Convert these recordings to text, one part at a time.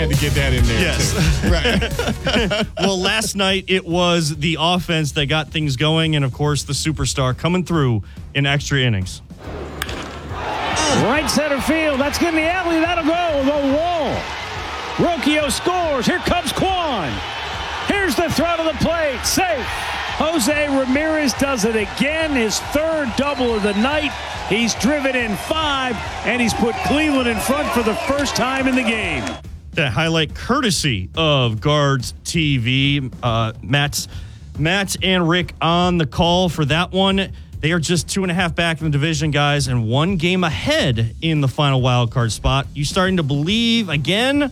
had to get that in there. Yes. Right. Well, last night it was the offense that got things going, and of course the superstar coming through in extra innings. Right center field. That's good in the alley. That'll go. The wall. Rocchio scores. Here comes Kwan. Here's the throw to the plate. Safe. Jose Ramirez does it again. His third double of the night. He's driven in 5, and he's put Cleveland in front for the first time in the game. That highlight courtesy of Guards TV. Matt and Rick on the call for that one. They are just 2.5 back in the division, guys, and 1 game ahead in the final wild card spot. You starting to believe again,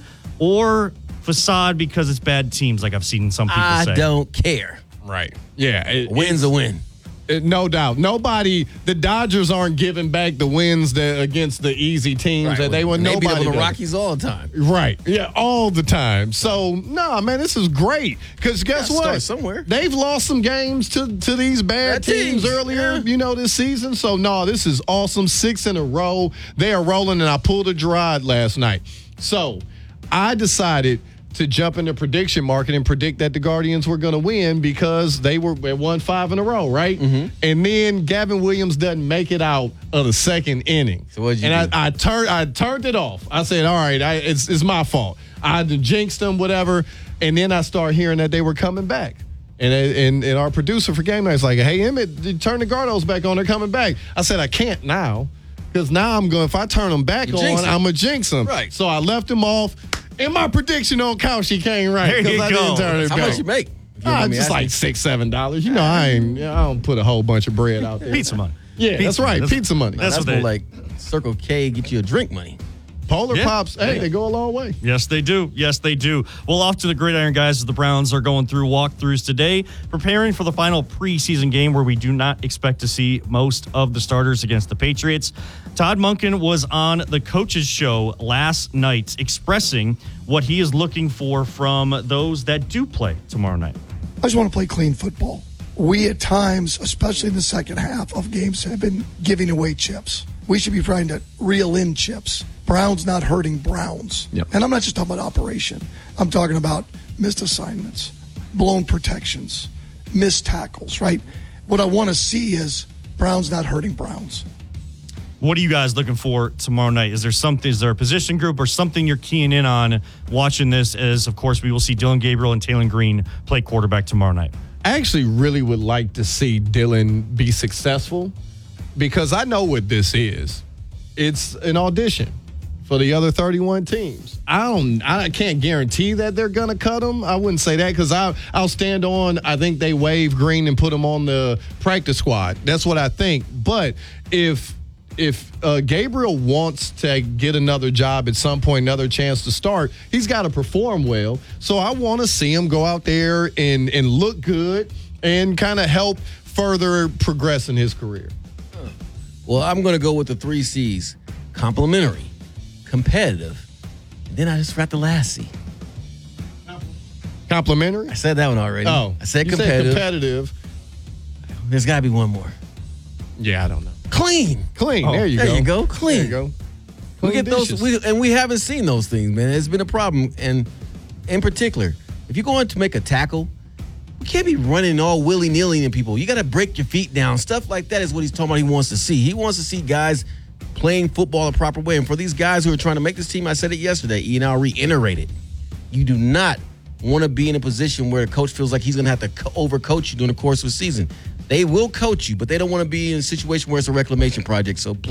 or facade because it's bad teams, like I've seen some people say? I don't care. Right. Yeah. A win's a win. No doubt. The Dodgers aren't giving back the wins against the easy teams that they want. They beat up Nobody on the does. Rockies all the time. Right. Yeah, all the time. So, man, this is great. Because guess what? Start somewhere. They've lost some games to these bad teams earlier, this season. So, this is awesome. 6 in a row. They are rolling, and I pulled a Gerard last night. So, I decided to jump into prediction market and predict that the Guardians were going to win because they won 5 in a row, right? Mm-hmm. And then Gavin Williams doesn't make it out of the second inning. So what'd you do? I turned it off. I said, all right, it's my fault. I jinxed them, whatever. And then I started hearing that they were coming back. And our producer for Game Night's like, hey, Emmett, turn the Gardos back on. They're coming back. I said, I can't now because now if I turn them back on, I'm going to jinx them. Right. So I left them off. And my prediction on Cauchy came right. There you I go. didn't turn it How back. much you make? Just like $6-7. I don't put a whole bunch of bread out there. Pizza money. Yeah, that's right. Pizza money. That's more like Circle K get you a drink money. Polar Pops, they go a long way. Yes, they do. Yes, they do. Well, off to the gridiron, guys, as the Browns are going through walkthroughs today, preparing for the final preseason game where we do not expect to see most of the starters against the Patriots. Todd Monken was on the Coaches Show last night expressing what he is looking for from those that do play tomorrow night. I just want to play clean football. We at times, especially in the second half of games, have been giving away chips. We should be trying to reel in chips. Browns not hurting Browns. Yep. And I'm not just talking about operation. I'm talking about missed assignments, blown protections, missed tackles, right? What I want to see is Browns not hurting Browns. What are you guys looking for tomorrow night? Is there a position group or something you're keying in on watching this as, of course, we will see Dylan Gabriel and Taylor Green play quarterback tomorrow night? I actually really would like to see Dylan be successful because I know what this is. It's an audition for the other 31 teams. I can't guarantee that they're going to cut him. I wouldn't say that because I'll stand on, I think they waive Green and put him on the practice squad. That's what I think. But if Gabriel wants to get another job at some point, another chance to start, he's got to perform well. So I want to see him go out there and look good and kind of help further progress in his career. Well, I'm going to go with the 3 C's. Complimentary, competitive, and then I just forgot the last C. Complimentary? I said that one already. Oh. I said you competitive. Said competitive. There's got to be one more. Yeah, I don't know. Clean. Clean. Oh, there you go. Clean. There you go. We Clean get those, dishes. and we haven't seen those things, man. It's been a problem. And in particular, if you're going to make a tackle, you can't be running all willy-nilly in people. You got to break your feet down. Stuff like that is what he's talking about he wants to see. He wants to see guys playing football the proper way. And for these guys who are trying to make this team, I said it yesterday, Ian, I'll reiterate it. You do not want to be in a position where a coach feels like he's going to have to overcoach you during the course of a season. They will coach you, but they don't want to be in a situation where it's a reclamation project. So